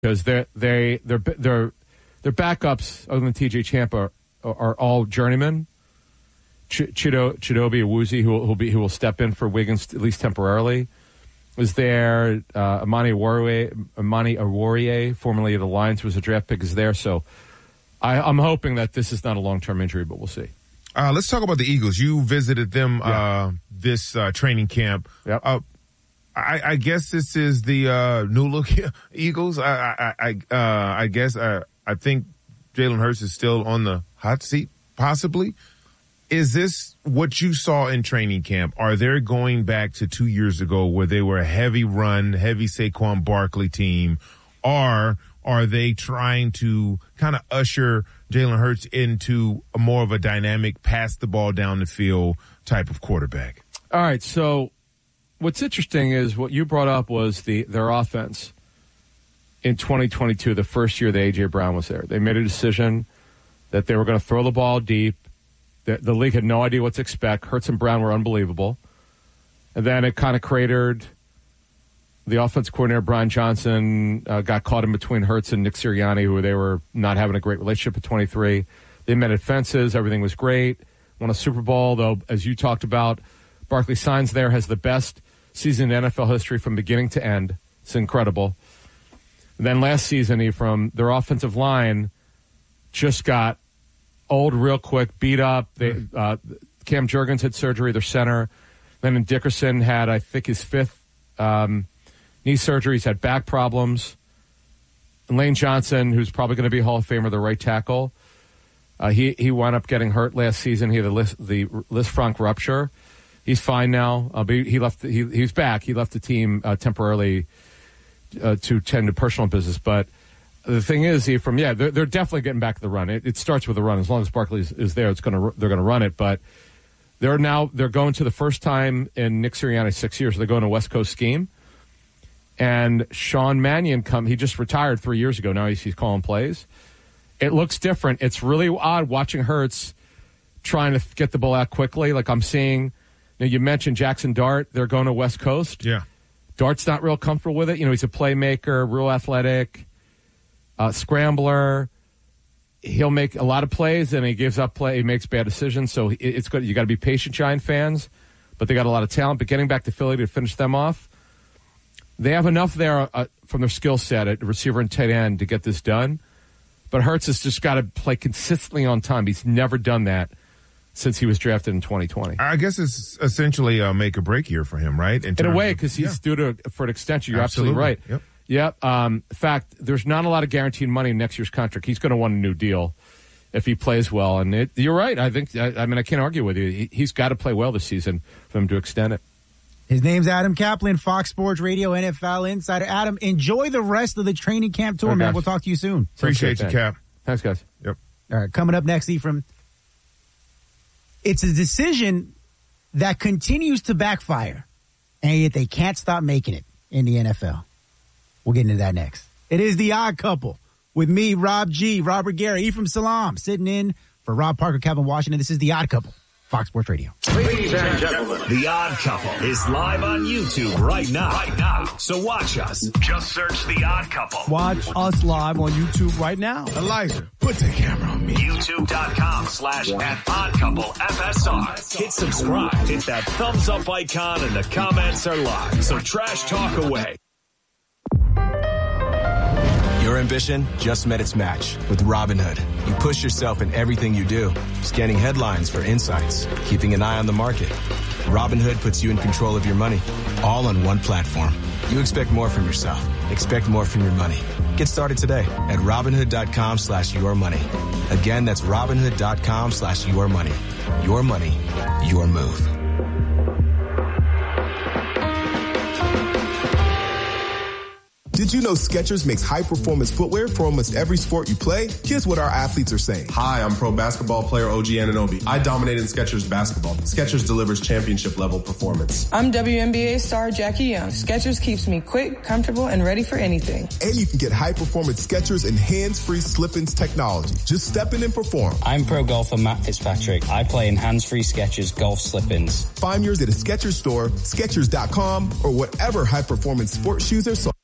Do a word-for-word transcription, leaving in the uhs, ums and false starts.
because they they their their their backups other than T J Champa are, are all journeymen. Ch- Chido, Chidobe Awuzie, who will be who will step in for Wiggins at least temporarily, is there. Uh, Amani Aworiye, Amani Aworiye, formerly of the Lions, was a draft pick, is there. So I, I'm hoping that this is not a long term injury, but we'll see. Uh, let's talk about the Eagles. You visited them yeah. uh, this uh, training camp. Yep. Uh, I, I guess this is the uh, new look Eagles. I I I, uh, I guess uh, I think Jalen Hurts is still on the hot seat, possibly. Is this what you saw in training camp? Are they going back to two years ago where they were a heavy run, heavy Saquon Barkley team, or are they trying to kind of usher Jalen Hurts into a more of a dynamic, pass the ball down the field type of quarterback? All right, so what's interesting is what you brought up was the their offense in twenty twenty-two, the first year that A J. Brown was there. They made a decision that they were going to throw the ball deep. The, the league had no idea what to expect. Hurts and Brown were unbelievable. And then it kind of cratered. The offense coordinator, Brian Johnson, uh, got caught in between Hurts and Nick Sirianni, who they were not having a great relationship at twenty-three. They mended fences. Everything was great. Won a Super Bowl, though, as you talked about, Barkley signs there, has the best season in N F L history from beginning to end. It's incredible. And then last season, he, from their offensive line, just got old real quick, beat up. They, uh, Cam Jurgens had surgery, their center. Then Dickerson had, I think, his fifth um, knee surgery. He's had back problems. And Lane Johnson, who's probably going to be a Hall of Famer, the right tackle, uh, he he wound up getting hurt last season. He had the Lis, the Lisfranc rupture. He's fine now. Uh, but he left. He he's back. He left the team uh, temporarily uh, to tend to personal business. But the thing is, he from yeah, they're, they're definitely getting back to the run. It, it starts with the run. As long as Barkley is, is there, it's going to they're going to run it. But they're now they're going to the first time in Nick Sirianni's six years. They're going to West Coast scheme. And Sean Mannion come. He just retired three years ago. Now he's, he's calling plays. It looks different. It's really odd watching Hurts trying to get the ball out quickly. Like I'm seeing. You know, you mentioned Jackson Dart. They're going to West Coast. Yeah. Dart's not real comfortable with it. You know, he's a playmaker, real athletic, uh, scrambler. He'll make a lot of plays, and he gives up play. He makes bad decisions. So it's good. You got to be patient, Giant fans. But they got a lot of talent. But getting back to Philly to finish them off, they have enough there uh, from their skill set at receiver and tight end to get this done. But Hurts has just got to play consistently on time. He's never done that since he was drafted in twenty twenty. I guess it's essentially a make or break year for him, right? In, in a way, because he's yeah. due to for an extension. You're absolutely, absolutely right. Yep. Yep. Um, in fact, there's not a lot of guaranteed money in next year's contract. He's going to want a new deal if he plays well. And it, you're right. I think. I, I mean, I can't argue with you. He, he's got to play well this season for him to extend it. His name's Adam Kaplan, Fox Sports Radio, N F L Insider. Adam, enjoy the rest of the training camp tour, okay. man. We'll talk to you soon. Appreciate you, Cap. Thanks, guys. Yep. All right, coming up next, Ephraim. It's a decision that continues to backfire, and yet they can't stop making it in the N F L. We'll get into that next. It is The Odd Couple with me, Rob G., Robert Gary, Ephraim Salam, sitting in for Rob Parker, Kevin Washington. This is The Odd Couple, Fox Sports Radio. Ladies and gentlemen, The Odd Couple is live on YouTube right now. Right now. So watch us. Just search The Odd Couple. Watch us live on YouTube right now. Elijah, put the camera on me. YouTube.com slash at Odd Couple F S R. Hit subscribe. Hit that thumbs up icon and the comments are live. So trash talk away. Your ambition just met its match with Robinhood. You push yourself in everything you do, scanning headlines for insights, keeping an eye on the market. Robinhood puts you in control of your money, all on one platform. You expect more from yourself. Expect more from your money. Get started today at Robinhood.com slash your money. Again, that's Robinhood.com slash your money. Your money, your move. Did you know Skechers makes high-performance footwear for almost every sport you play? Here's what our athletes are saying. Hi, I'm pro basketball player O G Anunoby. I dominate in Skechers basketball. Skechers delivers championship-level performance. I'm W N B A star Jackie Young. Skechers keeps me quick, comfortable, and ready for anything. And you can get high-performance Skechers and hands-free slip-ins technology. Just step in and perform. I'm pro golfer Matt Fitzpatrick. I play in hands-free Skechers golf slip-ins. Find yours at a Skechers store, Skechers dot com, or whatever high-performance sports shoes are sold.